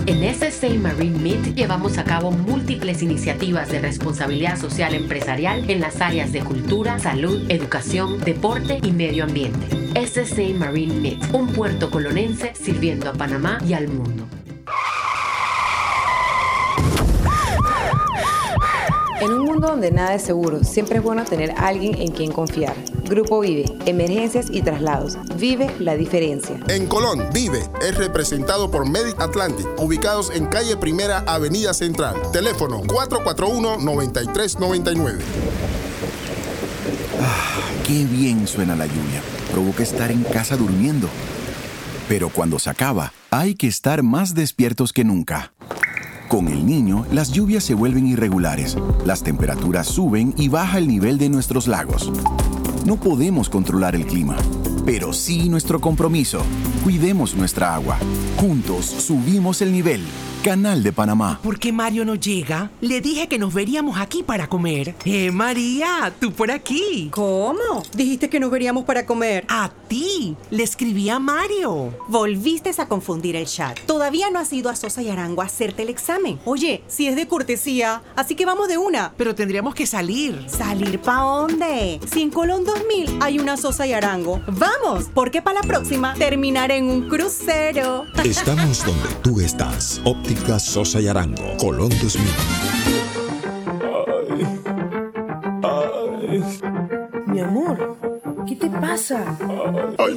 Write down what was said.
En SSA Marine Meet llevamos a cabo múltiples iniciativas de responsabilidad social empresarial en las áreas de cultura, salud, educación, deporte y medio ambiente. SSA Marine Meet, un puerto colonense sirviendo a Panamá y al mundo. En un mundo donde nada es seguro, siempre es bueno tener a alguien en quien confiar. Grupo Vive, emergencias y traslados. Vive la diferencia. En Colón, Vive es representado por Medic Atlantic, ubicados en calle Primera, Avenida Central. Teléfono 441-9399. Qué bien suena la lluvia. Provoca estar en casa durmiendo. Pero cuando se acaba, hay que estar más despiertos que nunca. Con el niño, las lluvias se vuelven irregulares, las temperaturas suben y baja el nivel de nuestros lagos. No podemos controlar el clima, pero sí nuestro compromiso. Cuidemos nuestra agua. Juntos subimos el nivel. Canal de Panamá. ¿Por qué Mario no llega? Le dije que nos veríamos aquí para comer. María, tú por aquí. ¿Cómo? Dijiste que nos veríamos para comer. A ti. Le escribí a Mario. Volviste a confundir el chat. Todavía no has ido a Sosa y Arango a hacerte el examen. Oye, si es de cortesía, así que vamos de una. Pero tendríamos que salir. ¿Salir pa' dónde? Si en Colón 2000 hay una Sosa y Arango. ¡Vamos! Porque para la próxima terminaré en un crucero. Estamos donde tú estás. Óptica Sosa y Arango, Colón 2000. Mi amor, ¿qué te pasa?